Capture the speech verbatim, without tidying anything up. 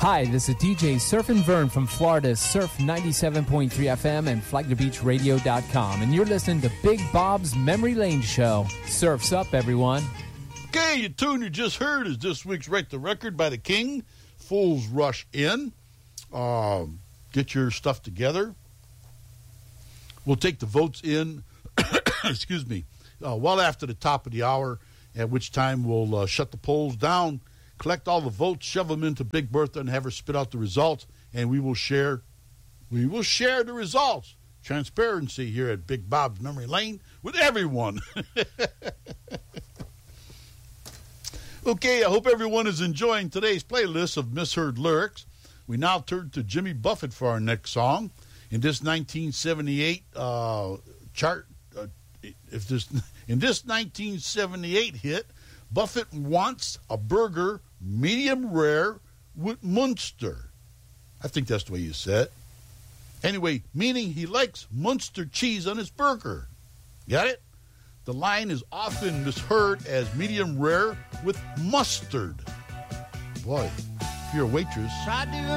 Hi, this is D J Surfin' Vern from Florida's Surf ninety-seven point three F M and Flagler Beach Radio dot com, and you're listening to Big Bob's Memory Lane Show. Surf's up, everyone. Okay, the tune you just heard is this week's Write the Record by the King. Fools Rush In. Uh, get your stuff together. We'll take the votes in, excuse me, uh, well after the top of the hour, at which time we'll uh, shut the polls down, collect all the votes, shove them into Big Bertha, and have her spit out the results, and we will share we will share the results. Transparency here at Big Bob's Memory Lane with everyone. Okay, I hope everyone is enjoying today's playlist of misheard lyrics. We now turn to Jimmy Buffett for our next song. In this nineteen seventy-eight uh, chart, uh, if this in this nineteen seventy-eight hit, Buffett wants a burger medium rare with Munster. I think that's the way you said it. Anyway, meaning he likes Munster cheese on his burger. Got it? The line is often misheard as medium rare with mustard. Boy, if you're a waitress...